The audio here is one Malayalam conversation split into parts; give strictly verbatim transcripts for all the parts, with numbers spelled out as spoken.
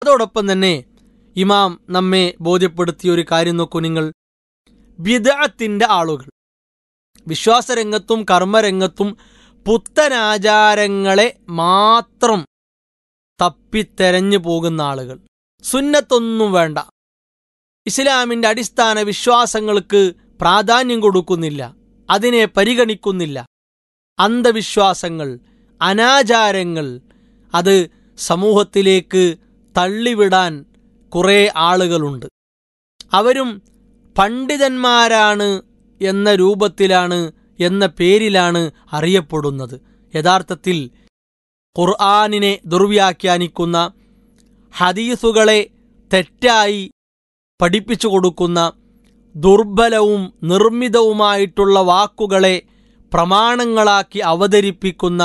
അതോടൊപ്പം തന്നെ ഇമാം നമ്മെ ബോധ്യപ്പെടുത്തിയ ഒരു കാര്യം നോക്കൂ നിങ്ങൾ. ബിദ്അത്തിന്റെ ആളുകൾ, വിശ്വാസരംഗത്തും കർമ്മരംഗത്തും പുത്തനാചാരങ്ങളെ മാത്രം തപ്പിത്തെരഞ്ഞു പോകുന്ന ആളുകൾ, സുന്നത്തൊന്നും വേണ്ട, ഇസ്ലാമിന്റെ അടിസ്ഥാന വിശ്വാസങ്ങൾക്ക് പ്രാധാന്യം കൊടുക്കുന്നില്ല, അതിനെ പരിഗണിക്കുന്നില്ല, അന്ധവിശ്വാസങ്ങൾ, അനാചാരങ്ങൾ അത് സമൂഹത്തിലേക്ക് തള്ളിവിടാൻ കുറേ ആളുകളുണ്ട്. അവരും പണ്ഡിതന്മാരാണ് എന്ന രൂപത്തിലാണ്, എന്ന പേരിലാണ് അറിയപ്പെടുന്നത്. യഥാർത്ഥത്തിൽ ഖുർആനിനെ ദുർവ്യാഖ്യാനിക്കുന്ന, ഹദീസുകളെ തെറ്റായി പഠിപ്പിച്ചു കൊടുക്കുന്ന, ദുർബലവും നിർമ്മിതവുമായിട്ടുള്ള വാക്കുകളെ പ്രമാണങ്ങളാക്കി അവതരിപ്പിക്കുന്ന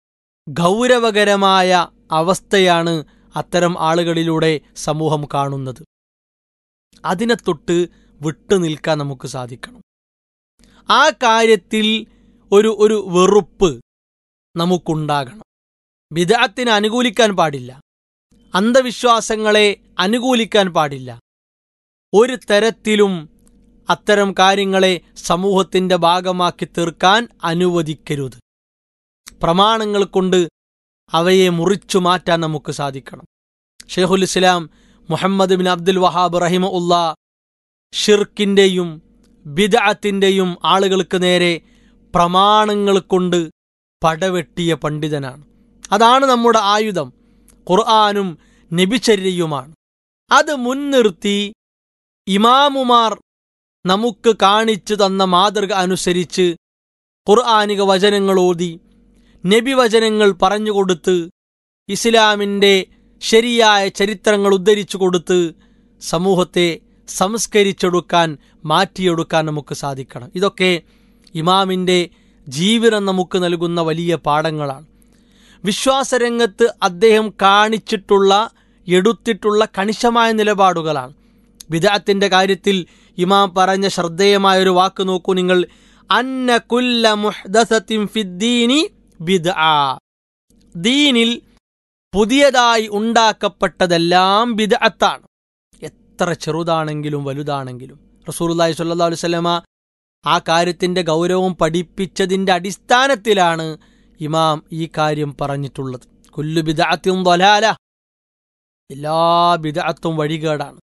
ഗൗരവകരമായ അവസ്ഥയാണ് അത്തരം ആളുകളിലൂടെ സമൂഹം കാണുന്നത്. അതിനെ തൊട്ട് വിട്ടുനിൽക്കാൻ നമുക്ക് സാധിക്കണം. ആ കാര്യത്തിൽ ഒരു ഒരു വെറുപ്പ് നമുക്കുണ്ടാകണം. ബിദ്അത്തിനെ അനുകൂലിക്കാൻ പാടില്ല, അന്ധവിശ്വാസങ്ങളെ അനുകൂലിക്കാൻ പാടില്ല. ഒരു തരത്തിലും അത്തരം കാര്യങ്ങളെ സമൂഹത്തിന്റെ ഭാഗമാക്കി തീർക്കാൻ അനുവദിക്കരുത്. പ്രമാണങ്ങൾ കൊണ്ട് അവയെ മുറിച്ചു മാറ്റാൻ നമുക്ക് സാധിക്കണം. ഷെയ്ഖുൽ ഇസ്ലാം മുഹമ്മദ് ബിൻ അബ്ദുൽ വഹാബ് റഹിമഹുല്ലാ ഷിർക്കിന്റെയും ബിദ്അത്തിന്റെയും ആളുകൾക്ക് നേരെ പ്രമാണങ്ങൾ കൊണ്ട് പടവെട്ടിയ പണ്ഡിതനാണ്. അതാണ് നമ്മുടെ ആയുധം, ഖുർആനും നബിചര്യയുമാണ്. അത് മുൻനിർത്തി ഇമാമുമാർ നമുക്ക് കാണിച്ചു തന്ന മാതൃക അനുസരിച്ച് ഖുർആനിക വചനങ്ങൾ ഓതി, നബി വചനങ്ങൾ പറഞ്ഞുകൊടുത്ത്, ഇസ്ലാമിൻ്റെ ശരിയായ ചരിത്രങ്ങൾ ഉദ്ധരിച്ചു കൊടുത്ത് സമൂഹത്തെ സംസ്കരിച്ചെടുക്കാൻ, മാറ്റിയെടുക്കാൻ നമുക്ക് സാധിക്കണം. ഇതൊക്കെ ഇമാമിൻ്റെ ജീവിതം നമുക്ക് നൽകുന്ന വലിയ പാഠങ്ങളാണ്. വിശ്വാസരംഗത്ത് അദ്ദേഹം കാണിച്ചിട്ടുള്ള, എടുത്തിട്ടുള്ള കണിശമായ നിലപാടുകളാണ്. ബിദ്അത്തിന്റെ കാര്യത്തിൽ ഇമാം പറഞ്ഞ ശ്രദ്ധേയമായൊരു വാക്ക് നോക്കൂ നിങ്ങൾ. അന്ന കുല്ല മുഹ്ദസത്തിൻ ഫിദ്ദീനി ബിദ്അ. ദീനിൽ പുതിയതായി ഉണ്ടാക്കപ്പെട്ടതെല്ലാം ബിദ്അത്താണ്. എത്ര ചെറുതാണെങ്കിലും വലുതാണെങ്കിലും. റസൂലുള്ളാഹി സ്വല്ലല്ലാഹു അലൈഹി വസല്ലമ ആ കാര്യത്തിന്റെ ഗൗരവം പഠിപ്പിച്ചതിന്റെ അടിസ്ഥാനത്തിലാണ് ഇമാം ഈ കാര്യം പറഞ്ഞിട്ടുള്ളത്. കുല്ലു ബിദ്അത്തിൻ ളലാല. എല്ലാ ബിദ്അത്തും വഴികേടാണ്,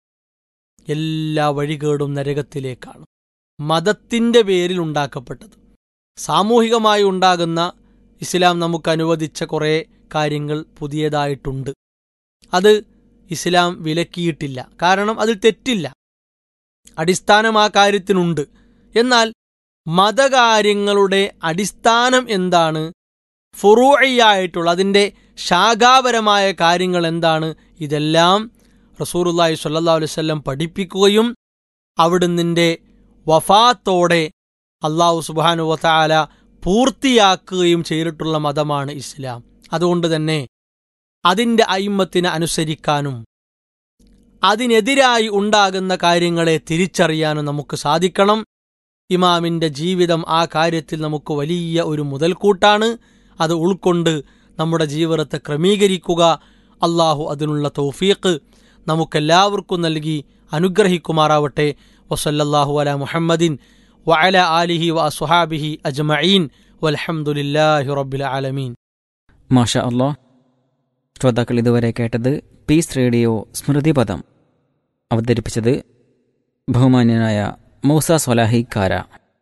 എല്ലാ വഴികേടും നരകത്തിലേക്കാണ്. മതത്തിന്റെ പേരിൽ ഉണ്ടാക്കപ്പെട്ടത്. സാമൂഹികമായി ഉണ്ടാകുന്ന ഇസ്ലാം നമുക്ക് അനുവദിച്ച കുറേ കാര്യങ്ങൾ പുതിയതായിട്ടുണ്ട്. അത് ഇസ്ലാം വിലക്കിയിട്ടില്ല, കാരണം അതിൽ തെറ്റില്ല, അടിസ്ഥാനം ആ കാര്യത്തിനുണ്ട്. എന്നാൽ മതകാര്യങ്ങളുടെ അടിസ്ഥാനം എന്താണ്, ഫുറൂഇയായിട്ടുള്ള അതിൻ്റെ ശാഖാപരമായ കാര്യങ്ങൾ എന്താണ്, ഇതെല്ലാം റസൂലുള്ളാഹി സ്വല്ലല്ലാഹു അലൈഹി വസല്ലം പഠിപ്പിക്കുകയും അവിടുന്നിൻ്റെ വഫാത്തോടെ അല്ലാഹു സുബ്ഹാനഹു വ തആല പൂർത്തിയാക്കുകയും ചെയ്തിട്ടുള്ള മതമാണ് ഇസ്ലാം. അതുകൊണ്ട് തന്നെ അതിൻ്റെ അയിമ്മത്തിനെ അനുസരിക്കാനും അതിനെതിരായി ഉണ്ടാകുന്ന കാര്യങ്ങളെ തിരിച്ചറിയാനും നമുക്ക് സാധിക്കണം. ഇമാമിൻ്റെ ജീവിതം ആ കാര്യത്തിൽ നമുക്ക് വലിയ ഒരു മുതൽക്കൂട്ടാണ്. അത് ഉൾക്കൊണ്ട് നമ്മുടെ ജീവിതത്തെ ക്രമീകരിക്കുക. അല്ലാഹു അതിനുള്ള തൗഫീഖ് നമുക്കെല്ലാവർക്കും നൽകി അനുഗ്രഹിക്കുമാറാവട്ടെ. വസല്ലല്ലാഹു അലാ മുഹമ്മദിൻ വഅല ആലിഹി വഅസ്ഹാബിഹി അജ്മഈൻ വൽഹംദുലില്ലാഹി റബ്ബിൽ ആലമീൻ. മാഷാ അല്ലാഹ്. ശ്രോതാക്കൾ ഇതുവരെ കേട്ടത് പീസ് റേഡിയോ സ്മൃതിപദം. അവതരിപ്പിച്ചത് ബഹുമാന്യനായ മൂസ സ്വലാഹി കാര.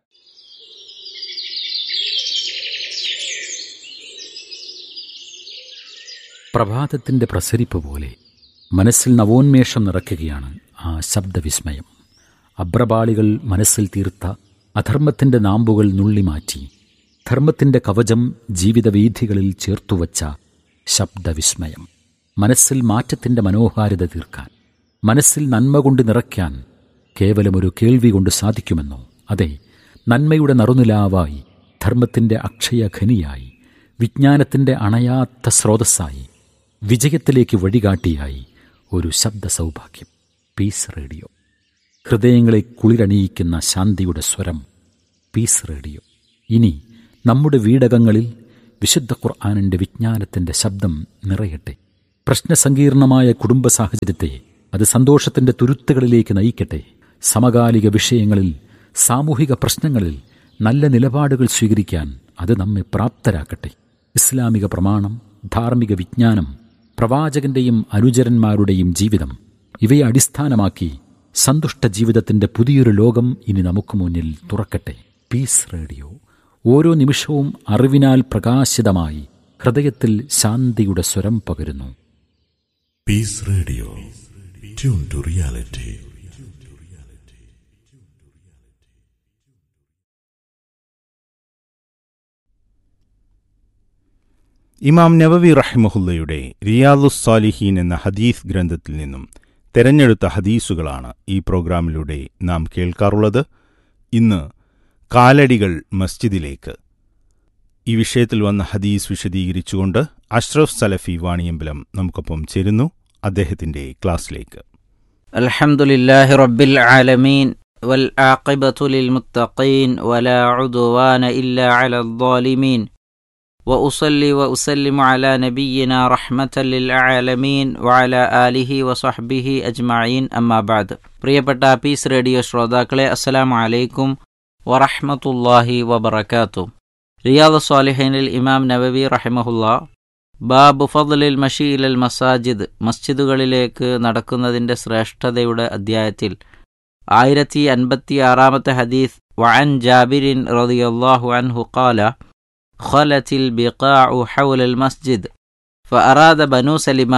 പ്രഭാതത്തിൻ്റെ പ്രസരിപ്പ് പോലെ മനസ്സിൽ നവോന്മേഷം നിറയ്ക്കുകയാണ് ആ ശബ്ദവിസ്മയം. അബ്രപാളികൾ മനസ്സിൽ തീർത്ത അധർമ്മത്തിൻ്റെ നാമ്പുകൾ നുള്ളിമാറ്റി ധർമ്മത്തിൻ്റെ കവചം ജീവിതവീഥികളിൽ ചേർത്തുവച്ച ശബ്ദവിസ്മയം. മനസ്സിൽ മാറ്റത്തിൻ്റെ മനോഹാരിത തീർക്കാൻ, മനസ്സിൽ നന്മ കൊണ്ട് നിറയ്ക്കാൻ കേവലമൊരു കേൾവി കൊണ്ട് സാധിക്കുമെന്നോ? അതെ, നന്മയുടെ നറുനിലാവായി, ധർമ്മത്തിൻ്റെ അക്ഷയഖനിയായി, വിജ്ഞാനത്തിൻ്റെ അണയാത്ത സ്രോതസ്സായി, വിജയത്തിലേക്ക് വഴികാട്ടിയായി ഒരു ശബ്ദ സൗഭാഗ്യം. പീസ് റേഡിയോ, ഹൃദയങ്ങളെ കുളിരണിയിക്കുന്ന ശാന്തിയുടെ സ്വരം. Piece radio. ഇനി നമ്മുടെ വീടകങ്ങളിൽ വിശുദ്ധ ഖുർആനിൻ്റെ വിജ്ഞാനത്തിൻ്റെ ശബ്ദം നിറയട്ടെ. പ്രശ്നസങ്കീർണമായ കുടുംബ സാഹചര്യത്തെ അത് സന്തോഷത്തിന്റെ തുരുത്തുകളിലേക്ക് നയിക്കട്ടെ. സമകാലിക വിഷയങ്ങളിൽ, സാമൂഹിക പ്രശ്നങ്ങളിൽ നല്ല നിലപാടുകൾ സ്വീകരിക്കാൻ അത് നമ്മെ പ്രാപ്തരാക്കട്ടെ. ഇസ്ലാമിക പ്രമാണം, ധാർമ്മിക വിജ്ഞാനം, പ്രവാചകന്റെയും അനുചരന്മാരുടെയും ജീവിതം, ഇവയെ അടിസ്ഥാനമാക്കി സന്തുഷ്ട ജീവിതത്തിന്റെ പുതിയൊരു ലോകം ഇനി നമുക്ക് മുന്നിൽ തുറക്കട്ടെ. പീസ് റേഡിയോ ഓരോ നിമിഷവും അറിവിനാൽ പ്രകാശിതമായി ഹൃദയത്തിൽ ശാന്തിയുടെ സ്വരം പകരുന്നു. Piece radio, tune to reality. ഇമാം നവവി റഹിമഹുല്ലയുടെ റിയാദുസ്സാലിഹീൻ എന്ന ഹദീസ് ഗ്രന്ഥത്തിൽ നിന്നും തെരഞ്ഞെടുത്ത ഹദീസുകളാണ് ഈ പ്രോഗ്രാമിലൂടെ നാം കേൾക്കാറുള്ളത്. ഇന്ന് കാലടികൾ മസ്ജിദിലേക്ക്, ഈ വിഷയത്തിൽ വന്ന ഹദീസ് വിശദീകരിച്ചുകൊണ്ട് അഷ്റഫ് സലഫി വാണിയമ്പലം നമുക്കൊപ്പം ചേരുന്നു. അദ്ദേഹത്തിന്റെ ക്ലാസ്സിലേക്ക്. അൽഹംദുലില്ലാഹി റബ്ബിൽ ആലമീൻ വൽ ആഖിബതു ലിൽ മുത്തഖീൻ വലാ ഉദ്വാന ഇല്ലാ അലൽ ളാലിമീൻ വഉസല്ലി വഉസല്ലിമു അലാ നബിയിനാ റഹ്മത്തൽ ലിൽ ആലമീൻ വഅലാ ആലിഹി വസഹ്ബിഹി അജ്മഈൻ. അമ്മാ ബഅദ്. പ്രിയപ്പെട്ട പീസ് റേഡിയോ ശ്രോതാക്കളെ, അസ്സലാമു അലൈക്കും വറഹ്മത്തുള്ളാഹി വബറകാതുഹു. റിയാദുസ് സ്വാലിഹീനിൽ ഇമാം നവവി റഹിമഹുല്ലാ ബാബു ഫദ്ലിൽ മശീ ഇലൽ മസാജിദ്, മസ്ജിദുകളിലേക്ക് നടക്കുന്നതിൻ്റെ ശ്രേഷ്ഠതയുടെ അധ്യായത്തിൽ ആയിരത്തി അൻപത്തി ആറാമത്തെ ഹദീസ്. വഅൻ ജാബിരിൻ റളിയല്ലാഹു അൻഹു ഖാല ഖലത്തിൽ ബിഖാഉ ഹൗലൽ മസ്ജിദ് ഫഅറാദ ബനു സലിമ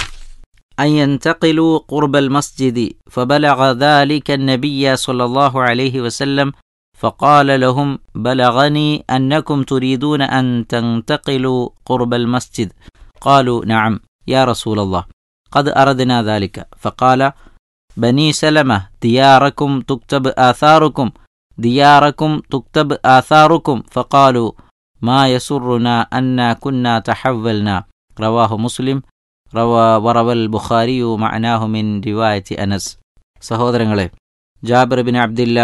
അൻ യൻതഖിലു ഖുർബൽ മസ്ജിദി ഫബലഗ ദാലിക النبي صلى الله عليه وسلم فقال لهم بلغني أنكم تريدون أن تنتقلوا قرب المسجد. قالوا نعم يا رسول الله قد أردنا ذلك. فقال بني سلمة دياركم تكتب آثاركم دياركم تكتب آثاركم. فقالوا ما يسرنا أننا كنا تحولنا. رواه مسلم روى وروى البخاري معناه من رواية أنس. സഹോദരങ്ങളെ, ജാബിർ ബിൻ അബ്ദില്ല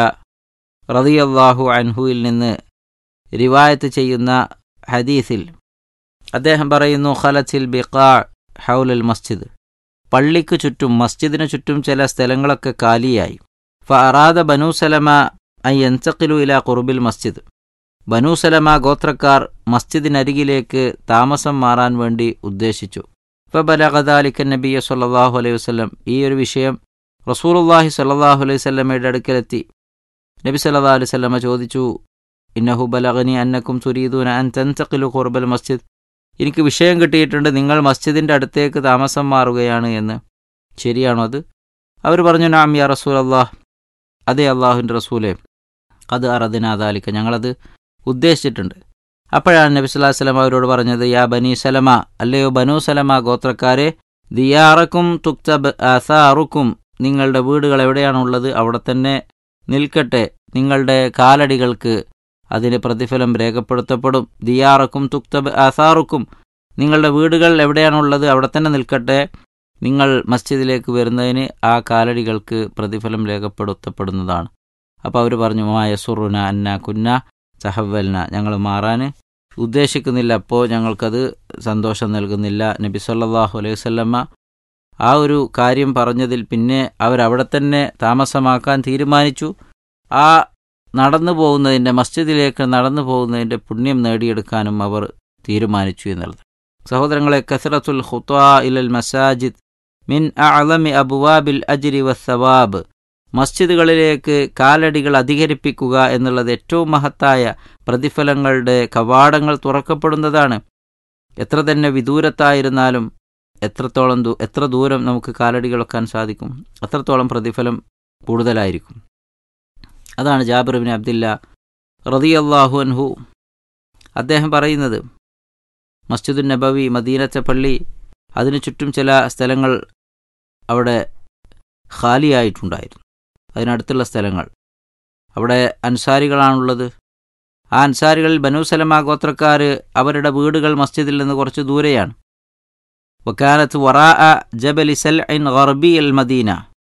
റളിയല്ലാഹു അൻഹുവിൽ നിന്ന് റിവായത്ത് ചെയ്യുന്ന ഹദീസിൽ അദ്ദേഹം പറയുന്നു, ഖലത്തിൽ ബിഖാ ഹൗലൽ മസ്ജിദ്, പള്ളിക്ക് ചുറ്റും, മസ്ജിദിന് ചുറ്റും ചില സ്ഥലങ്ങളൊക്കെ കാലിയായി. ഫഅറാദ ബനു സലമ അൻ യൻതഖിലു ഇലാ ഖുർബിൽ മസ്ജിദ്, ബനു സലമ ഗോത്രക്കാർ മസ്ജിദിനരികിലേക്ക് താമസം മാറാൻ വേണ്ടി ഉദ്ദേശിച്ചു. ഫബലഗ ദാലിക നബിയ സ്വല്ലല്ലാഹു അലൈഹി വസല്ലം, ഈ ഒരു വിഷയം റസൂലുള്ളാഹി സ്വല്ലല്ലാഹു അലൈഹി വസല്ലമയുടെ അടുക്കലെത്തി. നബി സല്ലല്ലാഹു അലൈഹി വസല്ലമ ചോദിച്ചു, ഇന്നഹു ബലഗനി അന്നക്കും തുരീദൂന അൻ തൻതഖിലു ഖുർബൽ മസ്ജിദ്, എനിക്ക് വിഷയം കിട്ടിയിട്ടുണ്ട്, നിങ്ങൾ മസ്ജിദിൻ്റെ അടുത്തേക്ക് താമസം മാറുകയാണ് എന്ന്. ശരിയാണോ അത്? അവർ പറഞ്ഞു, നാം യാ റസൂലല്ലാഹ്, അതെ അള്ളാഹുവിൻ്റെ റസൂലേ, അത് അറദിനാ ദാലിക, ഞങ്ങളത് ഉദ്ദേശിച്ചിട്ടുണ്ട്. അപ്പോഴാണ് നബി സല്ലല്ലാഹു അലൈഹി വസല്ലം അവരോട് പറഞ്ഞത്, യാ ബനി സലമ, അല്ലയോ ബനു സലമ ഗോത്രക്കാരെ, ദിയാറക്കും തുക്തബ് ആസാറുക്കും, നിങ്ങളുടെ വീടുകൾ എവിടെയാണുള്ളത് അവിടെ തന്നെ നിൽക്കട്ടെ, നിങ്ങളുടെ കാലടികൾക്ക് അതിന് പ്രതിഫലം രേഖപ്പെടുത്തപ്പെടും. ദിയാറക്കും തുക്തബ് ആസാറുക്കും, നിങ്ങളുടെ വീടുകൾ എവിടെയാണുള്ളത് അവിടെ തന്നെ നിൽക്കട്ടെ, നിങ്ങൾ മസ്ജിദിലേക്ക് വരുന്നതിന് ആ കാലടികൾക്ക് പ്രതിഫലം രേഖപ്പെടുത്തപ്പെടുന്നതാണ്. അപ്പോൾ അവർ പറഞ്ഞു, മായ സുറുന അന്ന കുന്ന സഹവൽന, ഞങ്ങൾ മാറാൻ ഉദ്ദേശിക്കുന്നില്ല, അപ്പോൾ ഞങ്ങൾക്കത് സന്തോഷം നൽകുന്നില്ല. നബി സല്ലല്ലാഹു അലൈഹി വസല്ലമ ആ ഒരു കാര്യം പറഞ്ഞതിൽ പിന്നെ അവരവിടെ തന്നെ താമസമാക്കാൻ തീരുമാനിച്ചു. ആ നടന്നു പോകുന്നതിൻ്റെ, മസ്ജിദിലേക്ക് നടന്നു പോകുന്നതിൻ്റെ പുണ്യം നേടിയെടുക്കാനും അവർ തീരുമാനിച്ചു എന്നുള്ളത്. സഹോദരങ്ങളെ, കസ്റത്തുൽ ഖുത്വാ ഇലൽ മസാജിദ് മിൻ അഅ്ളമി അബ്വാബിൽ അജ്രി വസ്സവാബ്, മസ്ജിദുകളിലേക്ക് കാലടികൾ അധികരിപ്പിക്കുക എന്നുള്ളത് ഏറ്റവും മഹത്തായ പ്രതിഫലങ്ങളുടെ കവാടങ്ങൾ തുറക്കപ്പെടുന്നതാണ്. എത്ര തന്നെ വിദൂരത്തായിരുന്നാലും എത്രത്തോളം ദൂ എത്ര ദൂരം നമുക്ക് കാലടികൾ വെക്കാൻ സാധിക്കും, അത്രത്തോളം പ്രതിഫലം കൂടുതലായിരിക്കും. അതാണ് ജാബിർ ബിൻ അബ്ദില്ല റളിയല്ലാഹു അൻഹു അദ്ദേഹം പറയുന്നത്. മസ്ജിദുൻ നബവി, മദീനത്തെ പള്ളി, അതിനു ചുറ്റും ചില സ്ഥലങ്ങൾ അവിടെ ഖാലിയായിട്ടുണ്ടായിരുന്നു. അതിനടുത്തുള്ള സ്ഥലങ്ങൾ, അവിടെ അൻസാരികളാണുള്ളത്. ആ അൻസാരികളിൽ ബനു സലമ ഗോത്രക്കാർ, അവരുടെ വീടുകൾ മസ്ജിദിൽ നിന്ന് കുറച്ച് ദൂരെയാണ്. വക്കാനത്ത് വറാഅ ജബലി സൽഇൻ ഗർബിയൽ മദീന,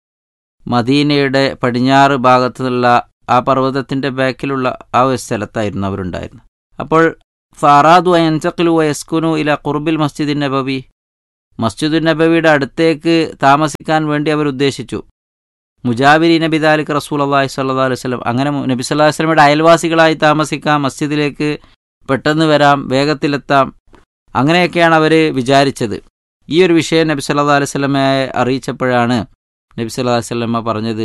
മദീനയുടെ പടിഞ്ഞാറ് ഭാഗത്തുള്ള ആ പർവ്വതത്തിൻ്റെ ബാക്കിലുള്ള ആ ഒരു സ്ഥലത്തായിരുന്നു അവരുണ്ടായിരുന്നത്. അപ്പോൾ ഫറാദു അൻ യൻതഖിലു വയസ്കുനു ഇല ഖുർബിൽ മസ്ജിദിൻ നബവി, മസ്ജിദുൻ നബവിയുടെ അടുത്തേക്ക് താമസിക്കാൻ വേണ്ടി അവർ ഉദ്ദേശിച്ചു. മുജാബിരി നബി ദാലിക് റസൂൽ അള്ളാഹി സ്വല്ലല്ലാഹു അലൈഹി വസല്ലം, അങ്ങനെ നബി സല്ലല്ലാഹു അലൈഹി വസല്ലമയുടെ അയൽവാസികളായി താമസിക്കാം, മസ്ജിദിലേക്ക് പെട്ടെന്ന് വരാം, വേഗത്തിലെത്താം, അങ്ങനെയൊക്കെയാണ് അവർ വിചാരിച്ചത്. ഈ ഒരു വിഷയം നബി സല്ലല്ലാഹു അലൈഹി വസല്ലമയെ അറിയിച്ചപ്പോഴാണ് നബി സല്ലല്ലാഹു അലൈഹി വസല്ലമ പറഞ്ഞത്,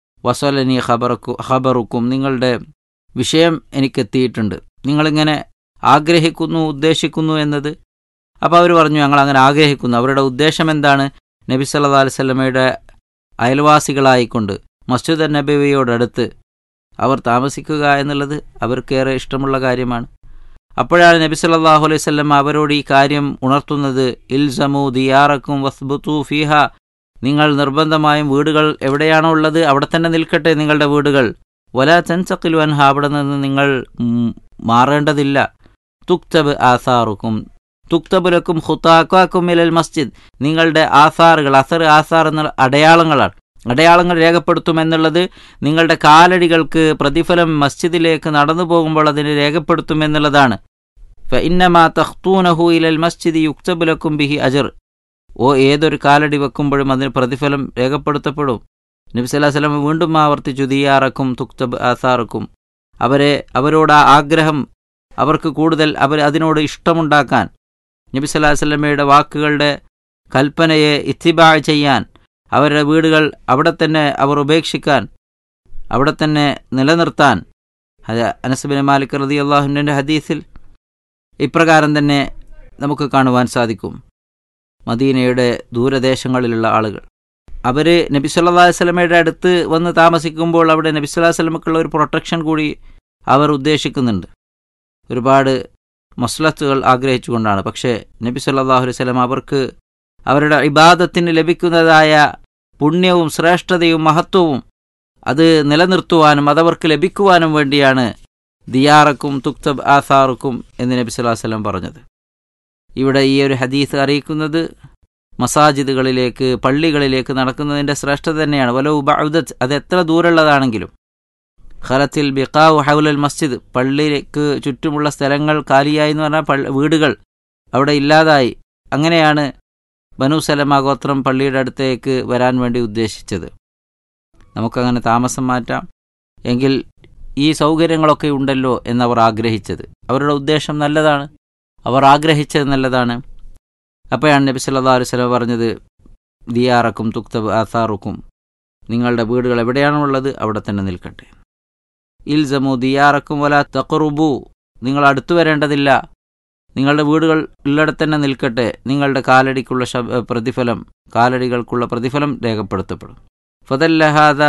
വസലനി ഖബറക്കു ഖബറുക്കും, നിങ്ങളുടെ വിഷയം എനിക്കെത്തിയിട്ടുണ്ട്, നിങ്ങളിങ്ങനെ ആഗ്രഹിക്കുന്നു, ഉദ്ദേശിക്കുന്നു എന്നത്. അപ്പോൾ അവർ പറഞ്ഞു, ഞങ്ങൾ അങ്ങനെ ആഗ്രഹിക്കുന്നു. അവരുടെ ഉദ്ദേശം എന്താണ്? നബി സല്ലല്ലാഹു അലൈഹി വസല്ലമയുടെ അയൽവാസികളായിക്കൊണ്ട് മസ്ജിദ് നബവിയോടടുത്ത് അവർ താമസിക്കുക എന്നുള്ളത് അവർക്കേറെ ഇഷ്ടമുള്ള കാര്യമാണ്. അപ്പോഴാണ് നബി സല്ലല്ലാഹു അലൈഹി വസല്ലം അവരോട് ഈ കാര്യം ഉണർത്തുന്നത്. ഇൽസമു ദിയാറക്കും വസ്ബുതു ഫീഹ, നിങ്ങൾ നിർബന്ധമായും വീടുകൾ എവിടെയാണോ ഉള്ളത് അവിടെ തന്നെ നിൽക്കട്ടെ നിങ്ങളുടെ വീടുകൾ. വലാ തൻസഖിലു അൻഹ, അവിടെ നിന്ന് നിങ്ങൾ മാറേണ്ടതില്ല. തുക്തബ് ആസാറുക്കും തുക്തബുലക്കും ഖുതാഖാക്കും ഇലൽ മസ്ജിദ്, നിങ്ങളുടെ ആസാറുകൾ, അസർ ആസാർ എന്ന അടയാളങ്ങളാണ്, അടയാളങ്ങൾ രേഖപ്പെടുത്തുമെന്നുള്ളത് നിങ്ങളുടെ കാലടികൾക്ക് പ്രതിഫലം മസ്ജിദിലേക്ക് നടന്നു പോകുമ്പോൾ അതിന് രേഖപ്പെടുത്തുമെന്നുള്ളതാണ്. ഫഇന്നമാ തഖ്തൂനഹു ഇലൽ മസ്ജിദി യുക്തബു ലക്കും ബിഹി അജ്ർ, ഓ ഏതൊരു കാലടി വെക്കുമ്പോഴും അതിന് പ്രതിഫലം രേഖപ്പെടുത്തപ്പെടും. നബി സല്ലല്ലാഹു അലൈഹി വസല്ലം വീണ്ടും ആവർത്തിച്ചു, ദിയാറക്കും തുക്തബ് ആസാറക്കും, അവരെ അവരോട് ആ ആഗ്രഹം, അവർക്ക് കൂടുതൽ അവർ അതിനോട് ഇഷ്ടമുണ്ടാക്കാൻ, നബി സല്ലല്ലാഹു അലൈഹി വസല്ലമയുടെ വാക്കുകളുടെ കൽപ്പനയെ ഇത്തിബാ ചെയ്യാൻ, അവരുടെ വീടുകൾ അവിടെ തന്നെ അവർ ഉപേക്ഷിക്കാൻ, അവിടെ തന്നെ നിലനിർത്താൻ. അനസ് ബിൻ മാലിക് റളിയല്ലാഹു അൻഹുവിന്റെ ഹദീസിൽ ഇപ്രകാരം തന്നെ നമുക്ക് കാണുവാൻ സാധിക്കും. മദീനയുടെ ദൂരദേശങ്ങളിലുള്ള ആളുകൾ അവർ നബി സല്ലല്ലാഹു അലൈഹി വസല്ലമയുടെ അടുത്ത് വന്ന് താമസിക്കുമ്പോൾ അവിടെ നബി സല്ലല്ലാഹു അലൈഹി വസല്ലമക്കുള്ള ഒരു പ്രൊട്ടക്ഷൻ കൂടി അവർ ഉദ്ദേശിക്കുന്നുണ്ട്. ഒരുപാട് മസ്ലഹത്തുകൾ ആഗ്രഹിച്ചുകൊണ്ടാണ്. പക്ഷേ നബി സല്ലല്ലാഹു അലൈഹി വസല്ലം അവർക്ക് അവരുടെ ഇബാദത്തിന് ലഭിക്കുന്നതായ പുണ്യവും ശ്രേഷ്ഠതയും മഹത്വവും അത് നിലനിർത്തുവാനും അതവർക്ക് ലഭിക്കുവാനും വേണ്ടിയാണ് ദിയാറക്കും തുക്തബ് ആസാറുക്കും എന്ന് നബി സല്ലല്ലാഹു അലൈഹി വസല്ലം പറഞ്ഞത്. ഇവിടെ ഈ ഒരു ഹദീസ് അറിയിക്കുന്നത് മസാജിദുകളിലേക്ക്, പള്ളികളിലേക്ക് നടക്കുന്നതിൻ്റെ ശ്രേഷ്ഠത തന്നെയാണ്. വലൗ ബഅദത്, അത് എത്ര ദൂരമുള്ളതാണെങ്കിലും. ഖലത്തിൽ ബിഖാഉ ഹൗലൽ മസ്ജിദ്, പള്ളിക്ക് ചുറ്റുമുള്ള സ്ഥലങ്ങൾ കാലിയായി എന്ന് പറഞ്ഞാൽ വീടുകൾ അവിടെ ഇല്ലാതായി. അങ്ങനെയാണ് ബനു സലമ ഗോത്രം പള്ളിയുടെ അടുത്തേക്ക് വരാൻ വേണ്ടി ഉദ്ദേശിച്ചത്. നമുക്കങ്ങനെ താമസം മാറ്റാം എങ്കിൽ ഈ സൗകര്യങ്ങളൊക്കെ ഉണ്ടല്ലോ എന്നവർ ആഗ്രഹിച്ചത്. അവരുടെ ഉദ്ദേശം നല്ലതാണ്, അവർ ആഗ്രഹിച്ചത് നല്ലതാണ്. അപ്പോഴാണ് നബി സല്ലല്ലാഹു അലൈഹി വസല്ലം പറഞ്ഞത്, ദിയാറക്കും തുക്തബ് ആസാറുക്കും, നിങ്ങളുടെ വീടുകൾ എവിടെയാണുള്ളത് അവിടെ തന്നെ നിൽക്കട്ടെ. ഇൽസമു ദിയാറക്കും വലാ തഖറുബു, നിങ്ങൾ അടുത്തു വരേണ്ടതില്ല, നിങ്ങളുടെ വീടുകൾ ഉള്ളിടത്ത് തന്നെ നിൽക്കട്ടെ, നിങ്ങളുടെ കാലടിക്കുള്ള പ്രതിഫലം, കാലടികൾക്കുള്ള പ്രതിഫലം രേഖപ്പെടുത്തപ്പെടും. ഫദല്ല ഹാദാ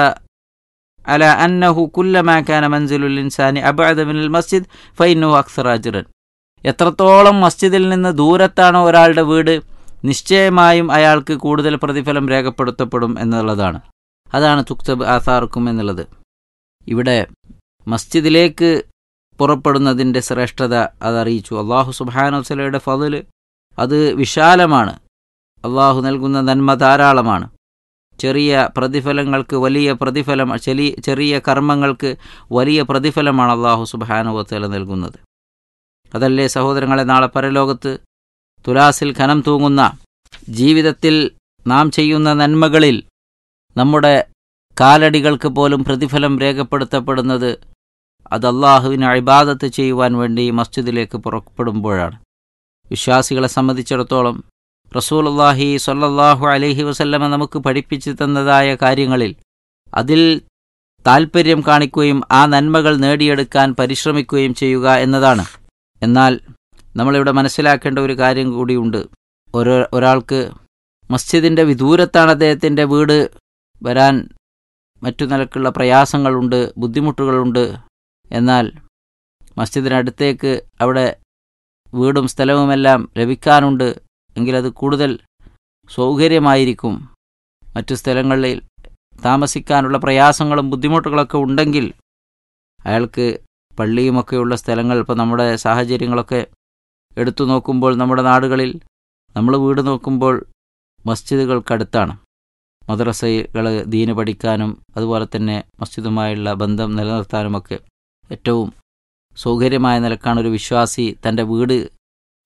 അലാ അന്നഹു കുല്ലമാ കാന മൻസിലുൽ ഇൻസാനി അബ്അദ മിനൽ മസ്ജിദ് ഫഇന്നഹു അക്സറ അജ്റൻ, എത്രത്തോളം മസ്ജിദിൽ നിന്ന് ദൂരത്താണോ ഒരാളുടെ വീട്, നിശ്ചയമായും അയാൾക്ക് കൂടുതൽ പ്രതിഫലം രേഖപ്പെടുത്തപ്പെടും എന്നുള്ളതാണ്. അതാണ് തുക്തബ് ആസാർക്കും എന്നുള്ളത്. ഇവിടെ മസ്ജിദിലേക്ക് പുറപ്പെടുന്നതിൻ്റെ ശ്രേഷ്ഠത അതറിയിച്ചു. അള്ളാഹു സുബ്ഹാനഹു വതആലയുടെ ഫضൽ അത് വിശാലമാണ്. അള്ളാഹു നൽകുന്ന നന്മ ധാരാളമാണ്. ചെറിയ പ്രതിഫലങ്ങൾക്ക് വലിയ പ്രതിഫലം, ചെറിയ ചെറിയ കർമ്മങ്ങൾക്ക് വലിയ പ്രതിഫലമാണ് അള്ളാഹു സുബ്ഹാനഹു വതആല നൽകുന്നത്. അതല്ലേ സഹോദരങ്ങളെ, നാളെ പരലോകത്ത് തുലാസിൽ ഖനം തൂങ്ങുന്ന ജീവിതത്തിൽ നാം ചെയ്യുന്ന നന്മകളിൽ നമ്മുടെ കാലടികൾക്ക് പോലും പ്രതിഫലം രേഖപ്പെടുത്തപ്പെടുന്നത് അത് അള്ളാഹുവിനെ ഇബാദത്ത് ചെയ്യുവാൻ വേണ്ടി മസ്ജിദിലേക്ക് പുറപ്പെടുമ്പോഴാണ്. വിശ്വാസികളെ സംബന്ധിച്ചിടത്തോളം റസൂലുള്ളാഹി സ്വല്ലല്ലാഹു അലൈഹി വസല്ലമ നമുക്ക് പഠിപ്പിച്ചു തന്നതായ കാര്യങ്ങളിൽ അതിൽ താൽപ്പര്യം കാണിക്കുകയും ആ നന്മകൾ നേടിയെടുക്കാൻ പരിശ്രമിക്കുകയും ചെയ്യുക എന്നതാണ്. എന്നാൽ നമ്മളിവിടെ മനസ്സിലാക്കേണ്ട ഒരു കാര്യം കൂടിയുണ്ട്. ഓരോ ഒരാൾക്ക് മസ്ജിദിൻ്റെ വിദൂരത്താണ് അദ്ദേഹത്തിൻ്റെ വീട്, വരാൻ മറ്റു നിലക്കുള്ള പ്രയാസങ്ങളുണ്ട്, ബുദ്ധിമുട്ടുകളുണ്ട്. എന്നാൽ മസ്ജിദിനടുത്തേക്ക് അവിടെ വീടും സ്ഥലവുമെല്ലാം ലഭിക്കാനുണ്ട് എങ്കിലത് കൂടുതൽ സൗകര്യമായിരിക്കും. മറ്റു സ്ഥലങ്ങളിൽ താമസിക്കാനുള്ള പ്രയാസങ്ങളും ബുദ്ധിമുട്ടുകളൊക്കെ ഉണ്ടെങ്കിൽ അയാൾക്ക് പള്ളിയുമൊക്കെയുള്ള സ്ഥലങ്ങൾ, ഇപ്പോൾ നമ്മുടെ സാഹചര്യങ്ങളൊക്കെ എടുത്തു നോക്കുമ്പോൾ നമ്മുടെ നാടുകളിൽ നമ്മൾ വീട് നോക്കുമ്പോൾ മസ്ജിദുകൾക്കടുത്താണ്. മദ്രസകൾ ദീന് പഠിക്കാനും അതുപോലെ തന്നെ മസ്ജിദുമായുള്ള ബന്ധം നിലനിർത്താനുമൊക്കെ ഏറ്റവും സൗകര്യമായ നിലക്കാണ് ഒരു വിശ്വാസി തൻ്റെ വീട്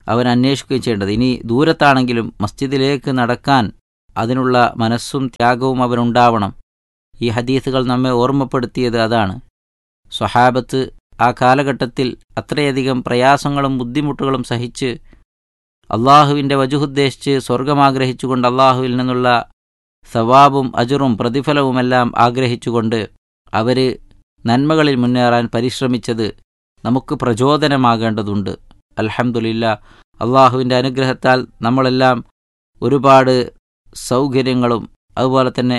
അവൻ അന്വേഷിക്കുകയും ചെയ്യേണ്ടത്. ഇനി ദൂരത്താണെങ്കിലും മസ്ജിദിലേക്ക് നടക്കാൻ അതിനുള്ള മനസ്സും ത്യാഗവും അവനുണ്ടാവണം. ഈ ഹദീസുകൾ നമ്മെ ഓർമ്മപ്പെടുത്തിയത് അതാണ്. സ്വഹാബത്ത് ആ കാലഘട്ടത്തിൽ അത്രയധികം പ്രയാസങ്ങളും ബുദ്ധിമുട്ടുകളും സഹിച്ച് അള്ളാഹുവിൻ്റെ വജുഹുദ്ദേശിച്ച് സ്വർഗമാഗ്രഹിച്ചുകൊണ്ട് അള്ളാഹുവിൽ നിന്നുള്ള സവാബും അജറും പ്രതിഫലവുമെല്ലാം ആഗ്രഹിച്ചുകൊണ്ട് അവർ നന്മകളിൽ മുന്നേറാൻ പരിശ്രമിച്ചത് നമുക്ക് പ്രചോദനമാകേണ്ടതുണ്ട്. അൽഹംദുലില്ലാ, അള്ളാഹുവിൻ്റെ അനുഗ്രഹത്താൽ നമ്മളെല്ലാം ഒരുപാട് സൗകര്യങ്ങളും അതുപോലെ തന്നെ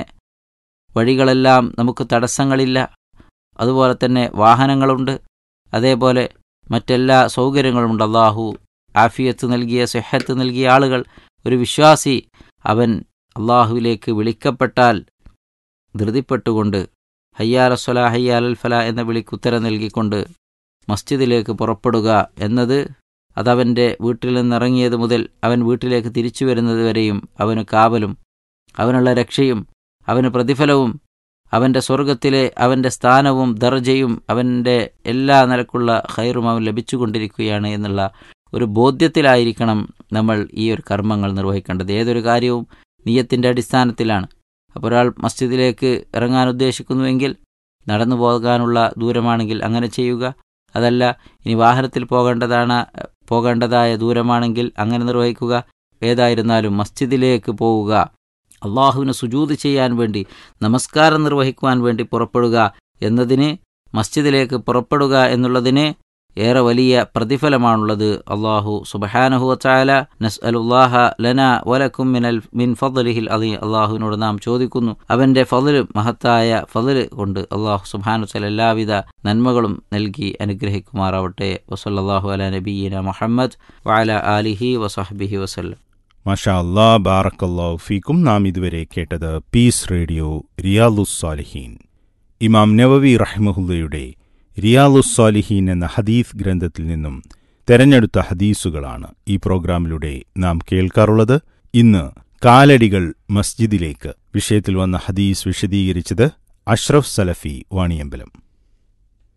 വഴികളെല്ലാം നമുക്ക് തടസ്സങ്ങളില്ല. അതുപോലെ തന്നെ വാഹനങ്ങളുണ്ട്, അതേപോലെ മറ്റെല്ലാ സൗകര്യങ്ങളുമുണ്ട്. അള്ളാഹു ആഫിയത്ത് നൽകിയ സിഹത്ത് നൽകിയ ആളുകൾ, ഒരു വിശ്വാസി അവൻ അള്ളാഹുവിലേക്ക് വിളിക്കപ്പെട്ടാൽ ധൃതിപ്പെട്ടുകൊണ്ട് ഹയ്യാല സ്വലാ ഹയ്യാലൽ ഫലാ എന്ന വിളിക്ക് ഉത്തരം നൽകിക്കൊണ്ട് മസ്ജിദിലേക്ക് പുറപ്പെടുക എന്നത് അതവൻ്റെ വീട്ടിൽ നിന്നിറങ്ങിയത് മുതൽ അവൻ വീട്ടിലേക്ക് തിരിച്ചു വരുന്നത് വരെയും അവന് കാവലും അവനുള്ള രക്ഷയും അവന് പ്രതിഫലവും അവൻ്റെ സ്വർഗത്തിലെ അവൻ്റെ സ്ഥാനവും ദർജയും അവൻ്റെ എല്ലാ നിലക്കുള്ള ഖൈറും അവൻ ലഭിച്ചുകൊണ്ടിരിക്കുകയാണ് എന്നുള്ള ഒരു ബോധ്യത്തിലായിരിക്കണം നമ്മൾ ഈ ഒരു കർമ്മങ്ങൾ നിർവഹിക്കേണ്ടത്. ഏതൊരു കാര്യവും നിയ്യത്തിൻ്റെ അടിസ്ഥാനത്തിലാണ്. അപ്പോൾ ഒരാൾ മസ്ജിദിലേക്ക് ഇറങ്ങാൻ ഉദ്ദേശിക്കുന്നുവെങ്കിൽ നടന്നു പോകാനുള്ള ദൂരമാണെങ്കിൽ അങ്ങനെ ചെയ്യുക. അതല്ല ഇനി വാഹനത്തിൽ പോകേണ്ടതാണ് പോകേണ്ടതായ ദൂരമാണെങ്കിൽ അങ്ങനെ നിർവഹിക്കുക. ഏതായിരുന്നാലും മസ്ജിദിലേക്ക് പോവുക, അള്ളാഹുവിന് സുജൂദ് ചെയ്യാൻ വേണ്ടി നമസ്കാരം നിർവഹിക്കുവാൻ വേണ്ടി പുറപ്പെടുക എന്നതിന്, മസ്ജിദിലേക്ക് പുറപ്പെടുക എന്നുള്ളതിന് ഏറെ വലിയ പ്രതിഫലമാണുള്ളത്. അള്ളാഹു സുബ്ഹാനഹു വതആല നസ്അലുല്ലാഹ ലനാ വലക്കും മിനൽ മിൻ ഫദ്ലിഹിൽ അദീം, അള്ളാഹുവിനോട് നാം ചോദിക്കുന്നു അവൻ്റെ ഫദ്ല്, മഹത്തായ ഫദ്ല് കൊണ്ട് അള്ളാഹു സുബ്ഹാനഹു വതആല എല്ലാവിധ നന്മകളും നൽകി അനുഗ്രഹിക്കുമാറാവട്ടെ. വസല്ലല്ലാഹു അലാ നബിയ്യിന മുഹമ്മദ് വഅലാ ആലിഹി വസഹ്ബിഹി വസല്ലം. മാഷാ അല്ലാ, ബാറക്കല്ലാഹു ഫീക്കും. നാം ഇതുവരെ കേട്ടത് പീസ് റേഡിയോ റിയാദുസ് സാലിഹീൻ. ഇമാം നവവി റഹിമഹുല്ലയുടെ റിയാദുസ് സാലിഹീൻ എന്ന ഹദീസ് ഗ്രന്ഥത്തിൽ നിന്നും തെരഞ്ഞെടുത്ത ഹദീസുകളാണ് ഈ പ്രോഗ്രാമിലൂടെ നാം കേൾക്കാറുള്ളത്. ഇന്ന് കാലടികൾ മസ്ജിദിലേക്ക് വിഷയത്തിൽ വന്ന ഹദീസ് വിശദീകരിച്ചത് അഷ്റഫ് സലഫി വാണിയമ്പലം.